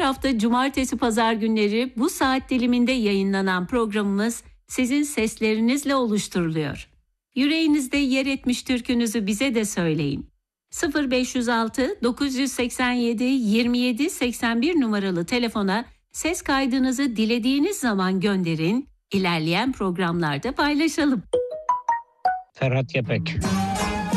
hafta cumartesi pazar günleri bu saat diliminde yayınlanan programımız sizin seslerinizle oluşturuluyor. Yüreğinizde yer etmiş türkünüzü bize de söyleyin. 0506 987 27 81 numaralı telefona ses kaydınızı dilediğiniz zaman gönderin, ilerleyen programlarda paylaşalım. Ferhat Kepek.